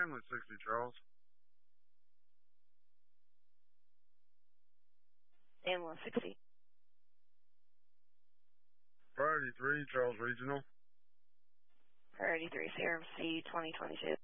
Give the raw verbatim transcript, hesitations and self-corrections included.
Family sixty, Charles. Ambulance sixty. Priority three, Charles Regional. Priority three, C R M C twenty twenty-two.